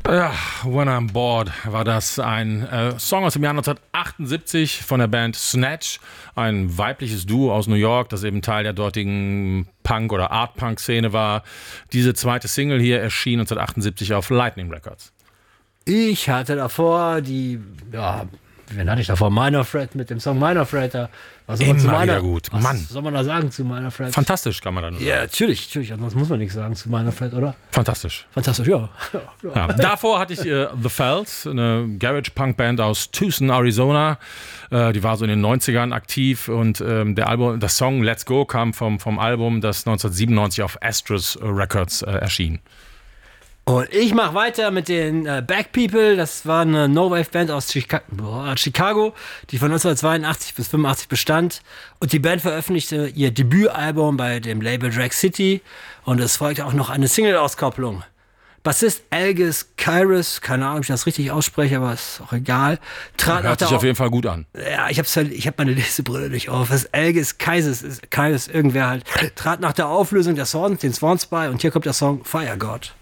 Ja, When I'm Bored war das ein Song aus dem Jahr 1978 von der Band Snatch, ein weibliches Duo aus New York, das eben Teil der dortigen Punk- oder Art-Punk-Szene war. Diese zweite Single hier erschien 1978 auf Lightning Records. Ich hatte davor wen hatte ich davor? Minor Threat mit dem Song Minor Threat. Was soll man zu Immer wieder gut. Was Mann. soll man da sagen zu Minor Threat? Fantastisch kann man da nur sagen. Ja, natürlich. Sonst muss man nichts sagen zu Minor Threat, oder? Fantastisch. Fantastisch, ja. Ja, davor hatte ich The Fells, eine Garage-Punk-Band aus Tucson, Arizona. Die war so in den 90ern aktiv und der Song Let's Go kam vom Album, das 1997 auf Astros Records erschien. Und ich mache weiter mit den Back People. Das war eine No-Wave-Band aus Chicago, die von 1982 bis 85 bestand. Und die Band veröffentlichte ihr Debütalbum bei dem Label Drag City. Und es folgte auch noch eine Single-Auskopplung. Bassist Algis Kyrus, keine Ahnung, ob ich das richtig ausspreche, aber ist auch egal. Hört sich auf jeden Fall gut an. Ja, ich habe meine Lesebrille nicht auf. Das ist Algis Kyrus, irgendwer halt, trat nach der Auflösung der Swans bei und hier kommt der Song Fire God.